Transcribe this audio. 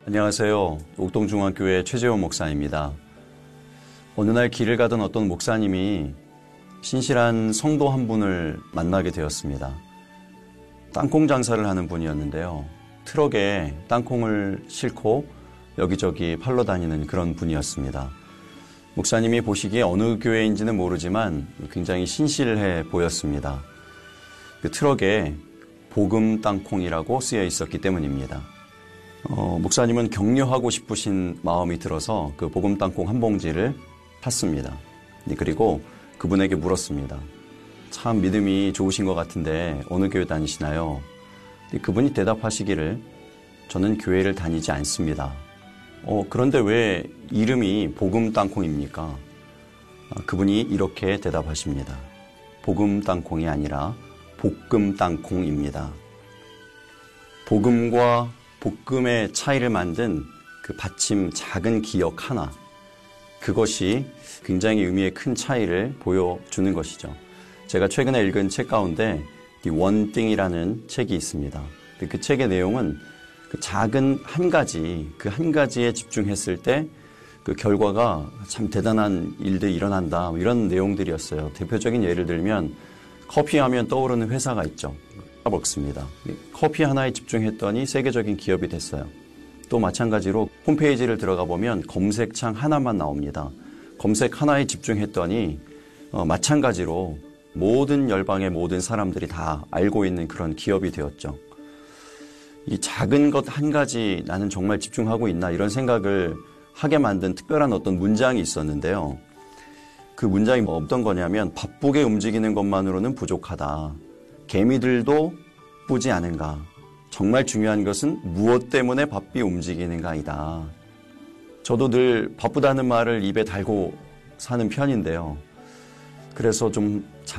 안녕하세요. 옥동중앙교회 최재원 목사입니다. 어느 날 길을 가던 어떤 목사님이 신실한 성도 한 분을 만나게 되었습니다. 땅콩 장사를 하는 분이었는데요. 트럭에 땅콩을 싣고 여기저기 팔러 다니는 그런 분이었습니다. 목사님이 보시기에 어느 교회인지는 모르지만 굉장히 신실해 보였습니다. 그 트럭에 복음 땅콩이라고 쓰여 있었기 때문입니다. 목사님은 격려하고 싶으신 마음이 들어서 그 복음 땅콩 한 봉지를 샀습니다. 그리고 그분에게 물었습니다. 참 믿음이 좋으신 것 같은데 어느 교회 다니시나요? 그분이 대답하시기를 저는 교회를 다니지 않습니다. 그런데 왜 이름이 복음 땅콩입니까? 그분이 이렇게 대답하십니다. 복음 땅콩이 아니라 볶음 땅콩입니다. 복음과 볶음의 차이를 만든 그 받침 작은 기역 하나, 그것이 굉장히 의미의 큰 차이를 보여주는 것이죠. 제가 최근에 읽은 책 가운데 원띵이라는 책이 있습니다. 그 책의 내용은 그 작은 한 가지, 그 한 가지에 집중했을 때 그 결과가 참 대단한 일들이 일어난다, 이런 내용들이었어요. 대표적인 예를 들면 커피 하면 떠오르는 회사가 있죠. 스타벅스입니다. 커피 하나에 집중했더니 세계적인 기업이 됐어요. 또 마찬가지로 홈페이지를 들어가 보면 검색창 하나만 나옵니다. 검색 하나에 집중했더니 마찬가지로 모든 열방의 모든 사람들이 다 알고 있는 그런 기업이 되었죠. 이 작은 것 한 가지 나는 정말 집중하고 있나, 이런 생각을 하게 만든 특별한 어떤 문장이 있었는데요. 그 문장이 어떤 거냐면 바쁘게 움직이는 것만으로는 부족하다. 개미들도 바쁘지 않은가. 정말 중요한 것은 무엇 때문에 바삐 움직이는가이다. 저도 늘 바쁘다는 말을 입에 달고 사는 편인데요. 그래서 좀